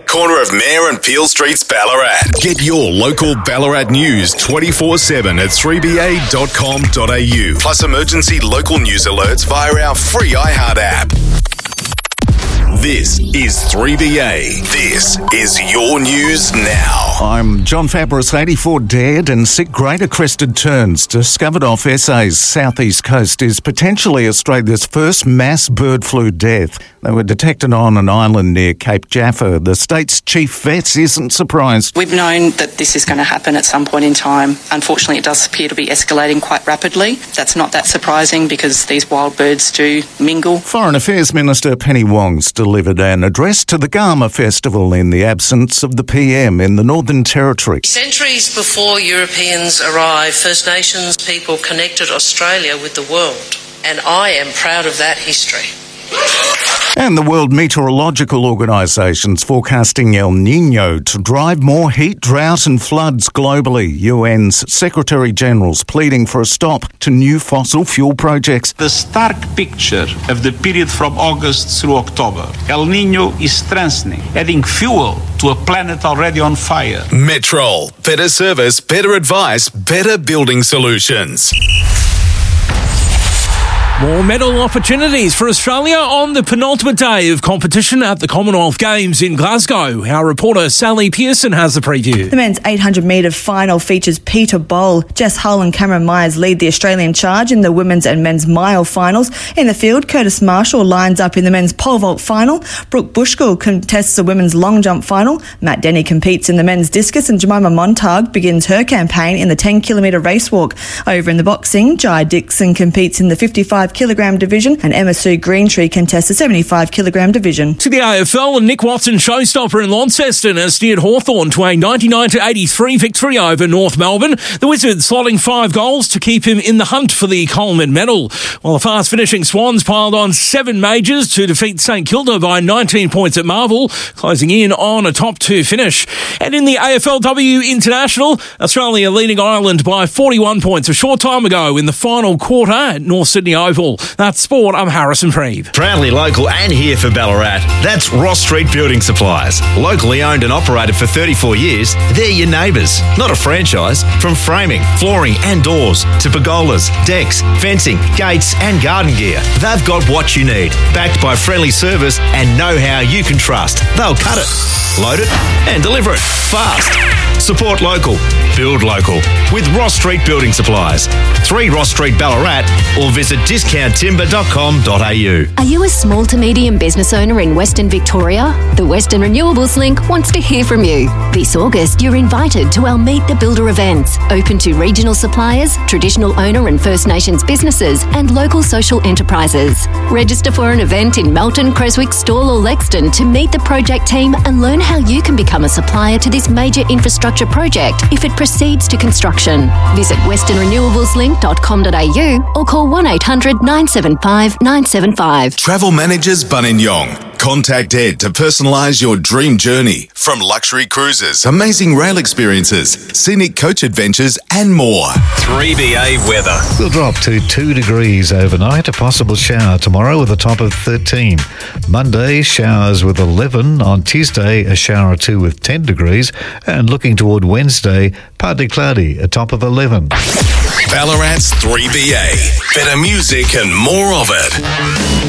corner of Mayor and Peel Streets, Ballarat. Get your local Ballarat news 24/7 at 3ba.com.au. Plus emergency local news alerts via our free iHeart app. This is 3BA. This is your news now. I'm John Fabris. 84 dead and 6 greater crested terns discovered off SA's southeast coast is potentially Australia's first mass bird flu death. They were detected on an island near Cape Jaffa. The state's chief vet isn't surprised. We've known that this is going to happen at some point in time. Unfortunately, it does appear to be escalating quite rapidly. That's not that surprising because these wild birds do mingle. Foreign Affairs Minister Penny Wong's delivered an address to the Garma Festival in the absence of the PM in the Northern Territory. Centuries before Europeans arrived, First Nations people connected Australia with the world, and I am proud of that history. And the World Meteorological Organisation's forecasting El Niño to drive more heat, drought and floods globally. UN's Secretary-General's pleading for a stop to new fossil fuel projects. The stark picture of the period from August through October. El Niño is strengthening, adding fuel to a planet already on fire. Metrol. Better service, better advice, better building solutions. More medal opportunities for Australia on the penultimate day of competition at the Commonwealth Games in Glasgow. Our reporter Sally Pearson has the preview. The men's 800-metre final features Peter Bowl. Jess Hull and Cameron Myers lead the Australian charge in the women's and men's mile finals. In the field, Curtis Marshall lines up in the men's pole vault final. Brooke Bushgill contests the women's long jump final. Matt Denny competes in the men's discus, and Jemima Montag begins her campaign in the 10-kilometre race walk. Over in the boxing, Jai Dixon competes in the 55-kilogram division, and Emma Sue Greentree contests the 75-kilogram division. To the AFL, and Nick Watson showstopper in Launceston has steered Hawthorn to a 99-83 victory over North Melbourne. The Wizards slotting 5 goals to keep him in the hunt for the Coleman medal. While the fast-finishing Swans piled on 7 majors to defeat St Kilda by 19 points at Marvel, closing in on a top 2 finish. And in the AFLW International, Australia leading Ireland by 41 points a short time ago in the final quarter at North Sydney Oval. That's sport. I'm Harrison Freeb. Proudly local and here for Ballarat. That's Ross Street Building Supplies. Locally owned and operated for 34 years, they're your neighbours, not a franchise. From framing, flooring and doors to pergolas, decks, fencing, gates and garden gear, they've got what you need. Backed by friendly service and know-how you can trust. They'll cut it, load it and deliver it fast. Support local, build local with Ross Street Building Supplies. 3 Ross Street, Ballarat, or visit discounttimber.com.au. Are you a small to medium business owner in Western Victoria? The Western Renewables Link wants to hear from you. This August, you're invited to our Meet the Builder events, open to regional suppliers, traditional owner and First Nations businesses, and local social enterprises. Register for an event in Melton, Creswick, Stawell or Lexington to meet the project team and learn how you can become a supplier to this major infrastructure project if it proceeds to construction. Visit westernrenewablesLink.com.au or call 1800 975 975. Travel Managers Buninyong. Contact Ed to personalise your dream journey. From luxury cruises, amazing rail experiences, scenic coach adventures and more. 3BA weather. We'll drop to 2 degrees overnight. A possible shower tomorrow with a top of 13. Monday, showers with 11. On Tuesday, a shower or 2 with 10 degrees. And looking toward Wednesday, partly cloudy, a top of 11. Ballarat's 3BA. Better music and more of it.